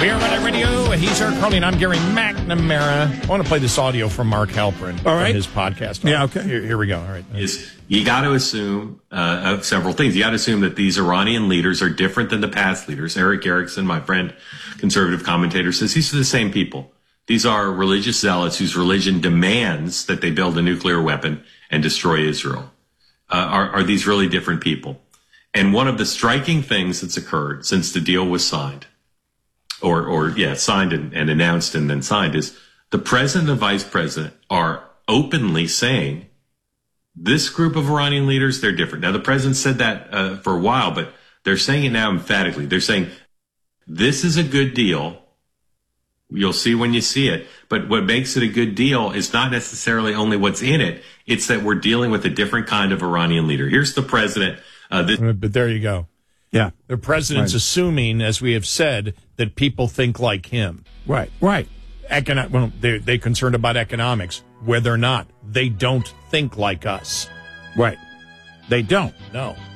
We are Red Eye Radio. He's Eric Carly, and I'm Gary McNamara. I want to play this audio from Mark Halperin from his podcast. Yeah, okay. Here we go. All right. You got to assume several things. You got to assume that these Iranian leaders are different than the past leaders. Eric Erickson, my friend, conservative commentator, says these are the same people. These are religious zealots whose religion demands that they build a nuclear weapon and destroy Israel. Are these really different people? And one of the striking things that's occurred since the deal was signed, signed and announced and then signed, is the president and vice president are openly saying this group of Iranian leaders, they're different. Now, the president said that for a while, but they're saying it now emphatically. They're saying this is a good deal. You'll see when you see it. But what makes it a good deal is not necessarily only what's in it. It's that we're dealing with a different kind of Iranian leader. Here's the president. But there you go. Yeah. The president's assuming, as we have said, that people think like him. Right. They're concerned about economics, whether or not they don't think like us. Right. They don't. No.